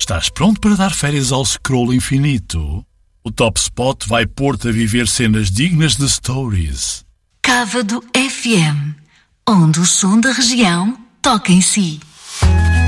Estás pronto para dar férias ao scroll infinito? O Top Spot vai pôr-te a viver cenas dignas de stories. Cávado FM, onde o som da região toca em si.